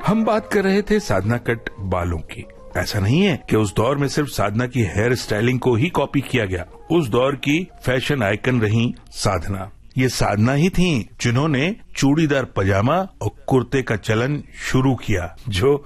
हम बात कर रहे थे साधना कट बालों की। ऐसा नहीं है कि उस दौर में सिर्फ साधना की हेयर स्टाइलिंग को ही कॉपी किया गया। उस दौर की फैशन आइकन रही साधना। ये साधना ही थी जिन्होंने चूड़ीदार पजामा और कुर्ते का चलन शुरू किया, जो